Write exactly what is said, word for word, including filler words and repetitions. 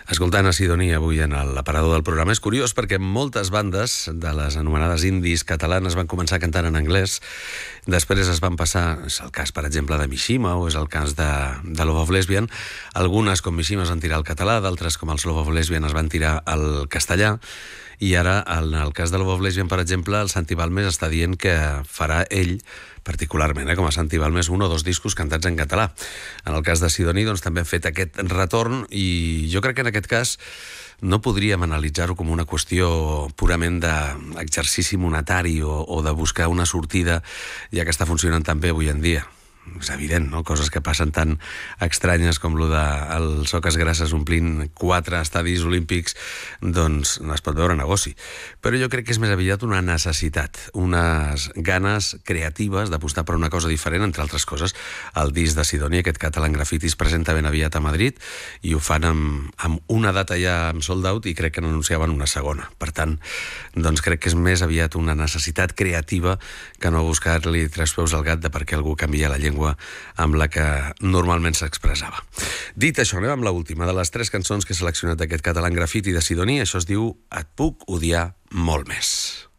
Escoltant a Sidonia avui en l'aparador del programa. És curiós perquè moltes bandes de les anomenades indies catalanes van començar cantant en anglès, després es van passar, és el cas per exemple de Mishima o és el cas de, de Love of Lesbian, algunes com Mishima es van tirar al català, d'altres com els Love of Lesbian es van tirar al castellà, i ara en el cas de Love of Lesbian, per exemple, el Santi Balmes està dient que farà ell particularment, eh, com a Santi Balmes, un o dos discos cantats en català. En el cas de Sidonia, doncs, també ha fet aquest retorn i jo crec que en aquest cas no podríem analitzar-ho com una qüestió purament d'exercici monetari o, o de buscar una sortida, ja que està funcionant tan bé avui en dia. És evident, no? Coses que passen tan estranyes com lo de el Soques Grasses omplint quatre estadis olímpics, doncs no es pot veure negoci. Però jo crec que és més aviat una necessitat, unes ganes creatives d'apostar per una cosa diferent, entre altres coses. El disc de Sidonia, aquest Catalan Graffiti, es presenta ben aviat a Madrid i ho fan amb, amb una data ja amb sold out i crec que n'anunciaven una segona. Per tant, doncs crec que és més aviat una necessitat creativa que no buscar-li tres peus al gat de per què algú canvia la llengua amb la que normalment s'expressava. Dit això, anem amb l'última de les tres cançons que he seleccionat d'aquest Catalan Graffiti de Sidonia. Això es diu Et puc odiar molt més.